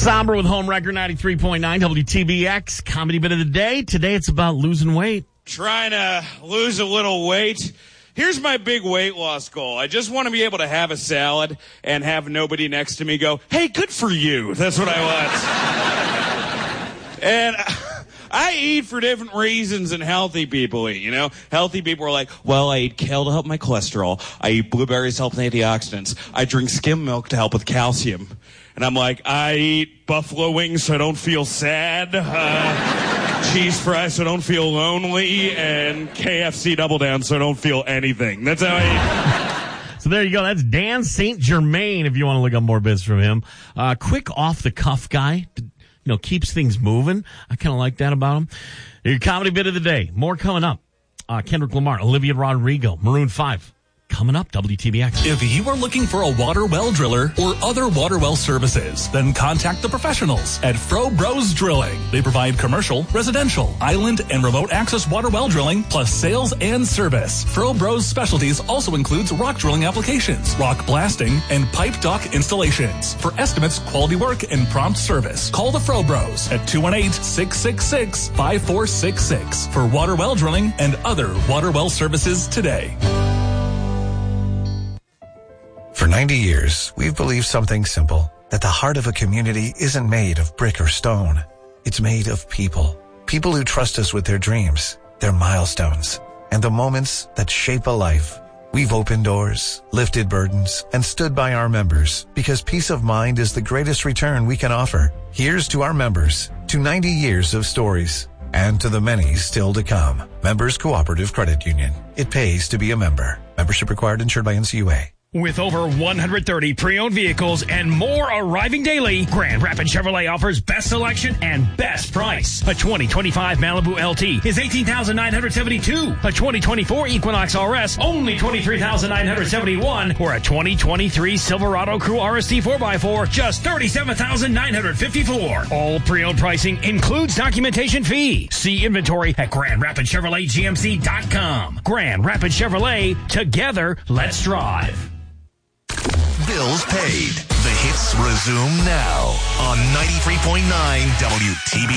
Somber with home record 93.9 WTBX. Comedy bit of the day. Today it's about losing weight. Trying to lose a little weight. Here's my big weight loss goal. I just want to be able to have a salad and have nobody next to me go, hey, good for you. That's what I want. And I eat for different reasons than healthy people eat, you know? Healthy people are like, well, I eat kale to help my cholesterol. I eat blueberries to help with antioxidants. I drink skim milk to help with calcium. And I'm like, I eat buffalo wings so I don't feel sad. Cheese fries so I don't feel lonely. And KFC Double Down so I don't feel anything. That's how I eat. So there you go. That's Dan St. Germain if you want to look up more bits from him. Quick off-the-cuff guy. Keeps things moving. I kind of like that about him. Your comedy bit of the day. More coming up. Kendrick Lamar, Olivia Rodrigo, Maroon 5. Coming up, WTBX. If you are looking for a water well driller or other water well services, then contact the professionals at Fro Bros Drilling. They provide commercial, residential, island, and remote access water well drilling, plus sales and service. Fro Bros Specialties also includes rock drilling applications, rock blasting, and pipe dock installations. For estimates, quality work, and prompt service, call the Fro Bros at 218-666-5466 for water well drilling and other water well services today. For 90 years, we've believed something simple, that the heart of a community isn't made of brick or stone. It's made of people. People who trust us with their dreams, their milestones, and the moments that shape a life. We've opened doors, lifted burdens, and stood by our members because peace of mind is the greatest return we can offer. Here's to our members, to 90 years of stories, and to the many still to come. Members Cooperative Credit Union. It pays to be a member. Membership required, insured by NCUA. With over 130 pre-owned vehicles and more arriving daily, Grand Rapids Chevrolet offers best selection and best price. A 2025 Malibu LT is $18,972. A 2024 Equinox RS, only $23,971. Or a 2023 Silverado Crew RST 4x4, just $37,954. All pre-owned pricing includes documentation fee. See inventory at GrandRapidsChevroletGMC.com. Grand Rapids Chevrolet, together, let's drive. Bills paid. The hits resume now on 93.9 WTB.